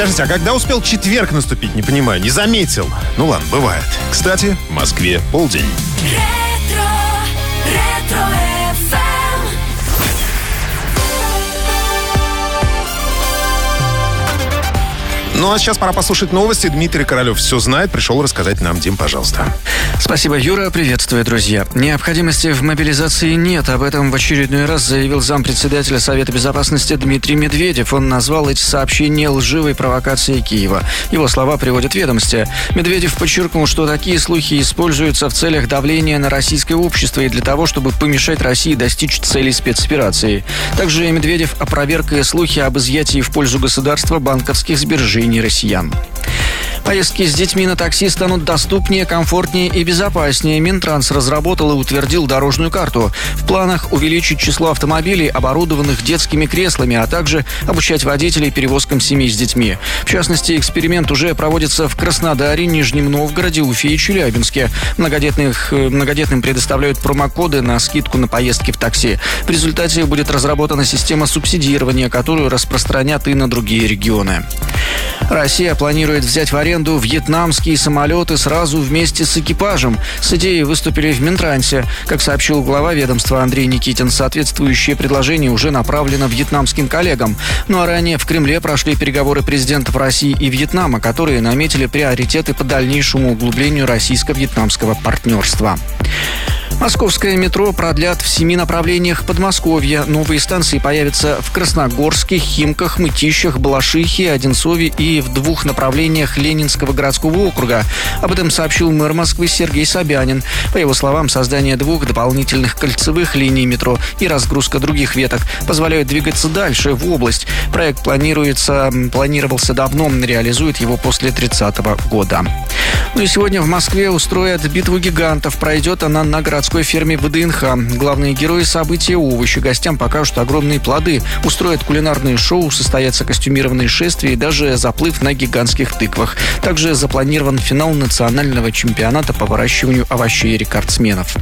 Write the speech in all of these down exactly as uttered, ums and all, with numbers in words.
Скажите, а когда успел четверг наступить, не понимаю, не заметил? Ну ладно, бывает. Кстати, в Москве полдень. Ретро, ретро эф эм. Ну а сейчас пора послушать новости. Дмитрий Королев все знает, пришел рассказать нам. Дим, пожалуйста. Спасибо, Юра. Приветствую, друзья. Необходимости в мобилизации нет. Об этом в очередной раз заявил зампредседателя Совета Безопасности Дмитрий Медведев. Он назвал эти сообщения лживой провокацией Киева. Его слова приводят ведомости. Медведев подчеркнул, что такие слухи используются в целях давления на российское общество и для того, чтобы помешать России достичь целей спецоперации. Также Медведев опроверг слухи об изъятии в пользу государства банковских сбережений россиян. Поездки с детьми на такси станут доступнее, комфортнее и безопаснее. Минтранс разработал и утвердил дорожную карту. В планах увеличить число автомобилей, оборудованных детскими креслами, а также обучать водителей перевозкам семей с детьми. В частности, эксперимент уже проводится в Краснодаре, Нижнем Новгороде, Уфе и Челябинске. Многодетных, многодетным предоставляют промокоды на скидку на поездки в такси. В результате будет разработана система субсидирования, которую распространят и на другие регионы. Россия планирует взять в аренду вьетнамские самолеты сразу вместе с экипажем. С идеей выступили в Минтрансе. Как сообщил глава ведомства Андрей Никитин, соответствующее предложение уже направлено вьетнамским коллегам. Ну а ранее в Кремле прошли переговоры президентов России и Вьетнама, которые наметили приоритеты по дальнейшему углублению российско-вьетнамского партнерства. Московское метро продлят в семи направлениях Подмосковья. Новые станции появятся в Красногорске, Химках, Мытищах, Балашихе, Одинцове и в двух направлениях Ленинского городского округа. Об этом сообщил мэр Москвы Сергей Собянин. По его словам, создание двух дополнительных кольцевых линий метро и разгрузка других веток позволяют двигаться дальше, в область. Проект планируется, планировался давно, реализует его после тридцатого года. Ну и сегодня в Москве устроят битву гигантов. Пройдет она на городской ферме ВДНХ. Главные герои события – овощи. Гостям покажут огромные плоды. Устроят кулинарные шоу, состоятся костюмированные шествия и даже заплыв на гигантских тыквах. Также запланирован финал национального чемпионата по выращиванию овощей рекордсменов.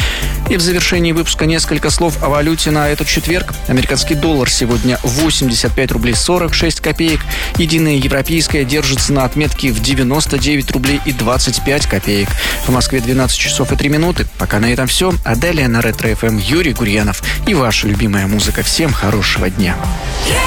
И в завершении выпуска несколько слов о валюте на этот четверг. Американский доллар сегодня восемьдесят пять рублей сорок шесть копеек. Единая европейская держится на отметке в девяносто девять рублей и двадцать пять копеек. В Москве двенадцать часов и три минуты. Пока на этом все. А далее на Ретро эф эм Юрий Гурьянов и ваша любимая музыка. Всем хорошего дня.